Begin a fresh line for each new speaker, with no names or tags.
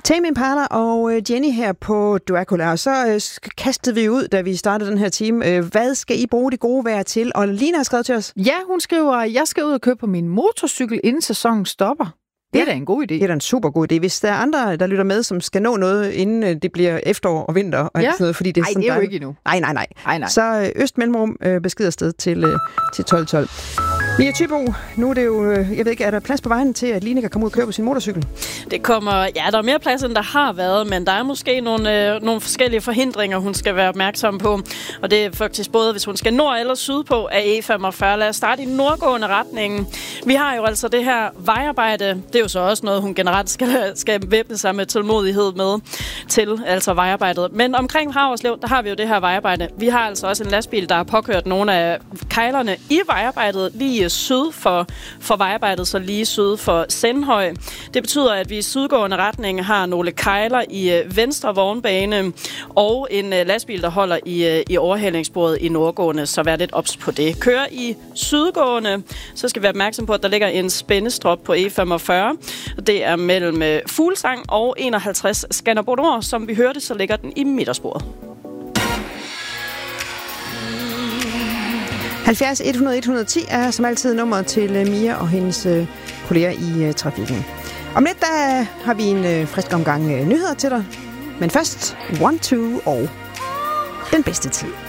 Tame Impala og Jenny her på Dracula, og så kastede vi ud, da vi startede den her time. Hvad skal I bruge det gode vejr til? Og Lina har skrevet til os.
Ja, hun skriver, jeg skal ud og køre på min motorcykel, inden sæsonen stopper. Det er da en god idé.
Det er da en super god idé. Hvis der er andre, der lytter med, som skal nå noget, inden det bliver efterår og vinter, og sådan noget, fordi det er sådan,
det er jo ikke endnu.
Nej. Så Østmellemrum beskeder sted til 1212. Mia Thybo, nu er det jo, jeg ved ikke, er der plads på vejen til, at Line kan komme ud og køre på sin motorcykel?
Der er mere plads, end der har været, men der er måske nogle forskellige forhindringer, hun skal være opmærksom på. Og det er faktisk både, hvis hun skal nord eller syd på af E45. Lad os starte i nordgående retningen. Vi har jo altså det her vejarbejde. Det er jo så også noget, hun generelt skal væbne sig med tålmodighed med til, altså vejarbejdet. Men omkring Haverslev, der har vi jo det her vejarbejde. Vi har altså også en lastbil, der har påkørt nogle af kejlerne i vejarbejdet lige syd for vejarbejdet, så lige syd for Sendhøj. Det betyder, at vi i sydgående retning har nogle kejler i venstre vognbane og en lastbil, der holder i overhældingssporet i nordgående, så vær lidt ops på det. Kører i sydgående, så skal vi være opmærksom på, at der ligger en spændestrop på E45. Det er mellem Fuglsang og 51 Skanderborg Nord. Som vi hørte, så ligger den i midtersporet.
70 100 110 er som altid nummeret til Mia og hendes kolleger i trafikken. Om lidt der har vi en frisk omgang nyheder til dig. Men først 1, 2 og den bedste tid.